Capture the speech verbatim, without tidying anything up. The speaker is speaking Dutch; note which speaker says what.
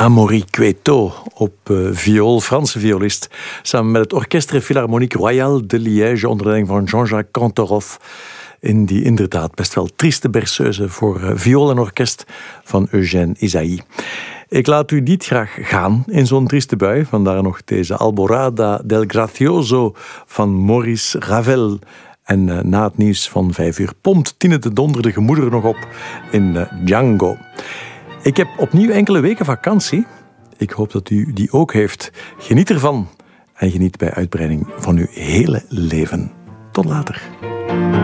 Speaker 1: Amaury Cueto op uh, viool, Franse violist, samen met het Orchestre Philharmonique Royal de Liège onder leiding van Jean-Jacques Cantorov in die inderdaad best wel trieste berceuse voor uh, viool en orkest van Eugène Ysaÿe. Ik laat u niet graag gaan in zo'n trieste bui, vandaar nog deze Alborada del Gracioso van Maurice Ravel. En uh, na het nieuws van vijf uur pompt Tine de Donder de gemoederen nog op in uh, Django. Ik heb opnieuw enkele weken vakantie. Ik hoop dat u die ook heeft. Geniet ervan en geniet bij uitbreiding van uw hele leven. Tot later.